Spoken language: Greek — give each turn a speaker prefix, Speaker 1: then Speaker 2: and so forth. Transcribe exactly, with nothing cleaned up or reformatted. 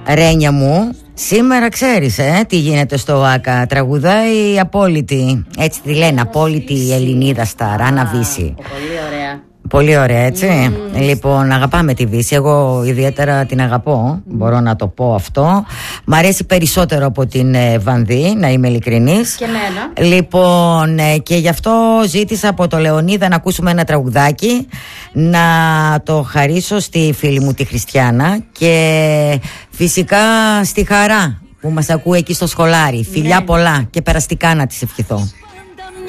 Speaker 1: Ρένια μου, σήμερα ξέρεις ε, τι γίνεται στο ΆΚΑ. Τραγουδάει η απόλυτη, έτσι τη λένε, απόλυτη Ελληνίδα στα Ράνα Βύση.
Speaker 2: Πολύ ωραία.
Speaker 1: Πολύ ωραία, έτσι.
Speaker 2: Mm.
Speaker 1: Λοιπόν, αγαπάμε τη Βύση. Εγώ ιδιαίτερα την αγαπώ. Mm. Μπορώ να το πω αυτό. Μ' αρέσει περισσότερο από την ε, Βανδύ, να είμαι ειλικρινής.
Speaker 2: Και εμένα.
Speaker 1: Λοιπόν, ε, και γι' αυτό ζήτησα από το Λεωνίδα να ακούσουμε ένα τραγουδάκι, να το χαρίσω στη φίλη μου τη Χριστιάνα και φυσικά στη Χαρά που μας ακούει εκεί στο σχολάρι. Ναι. Φιλιά πολλά και περαστικά να της ευχηθώ.